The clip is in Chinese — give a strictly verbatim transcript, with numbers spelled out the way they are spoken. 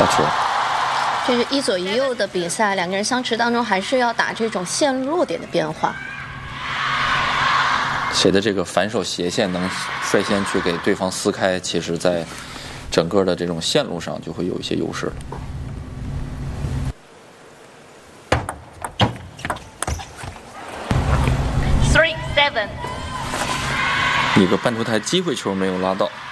球。 这是一左一右的比赛，两个人相持当中还是要打这种线路落点的变化。 谁的这个反手斜线能率先去给对方撕开，其实在整个的这种线路上就会有一些优势了。 Three seven， 一个半出台机会球没有拉到。